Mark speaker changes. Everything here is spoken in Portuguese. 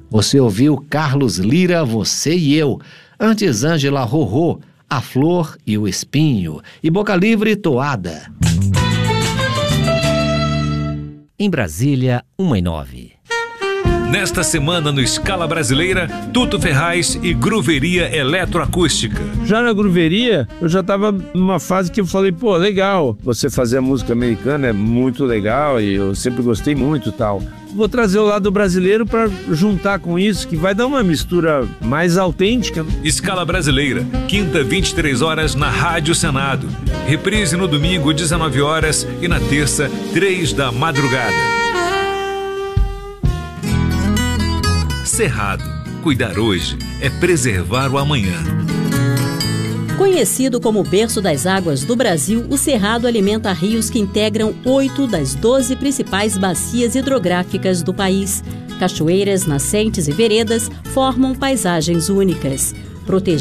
Speaker 1: Você ouviu Carlos Lira, Você e Eu. Antes, Ângela Rorô, A Flor e o Espinho. E Boca Livre, Toada. Em Brasília, 1h09.
Speaker 2: Nesta semana no Escala Brasileira, Tuto Ferraz e Grooveria Eletroacústica.
Speaker 3: Já na Grooveria, eu já estava numa fase que eu falei, pô, legal, você fazer a música americana é muito legal e eu sempre gostei muito e tal. Vou trazer o lado brasileiro para juntar com isso, que vai dar uma mistura mais autêntica.
Speaker 2: Escala Brasileira, quinta, 23 horas na Rádio Senado. Reprise no domingo, 19 horas e na terça, 3 da madrugada. Cerrado. Cuidar hoje é preservar o amanhã.
Speaker 4: Conhecido como berço das águas do Brasil, o Cerrado alimenta rios que integram 8 das 12 principais bacias hidrográficas do país. Cachoeiras, nascentes e veredas formam paisagens únicas.